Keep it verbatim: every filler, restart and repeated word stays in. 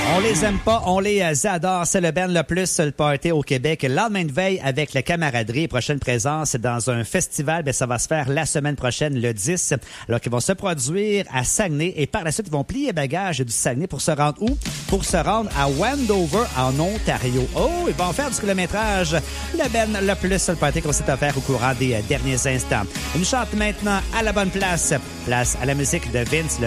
On les aime pas, on les adore. C'est le band le plus le party au Québec. Le lendemain de veille avec la camaraderie. Prochaine présence dans un festival. Bien, ça va se faire la semaine prochaine, le dix. Alors qu'ils vont se produire à Saguenay. Et par la suite, ils vont plier bagages du Saguenay pour se rendre où? Pour se rendre à Wendover, en Ontario. Oh, ils vont faire du kilométrage. Le band le plus le party qu'on s'est offert au courant des derniers instants. Ils nous chantent maintenant à la bonne place. Place à la musique de Vince, le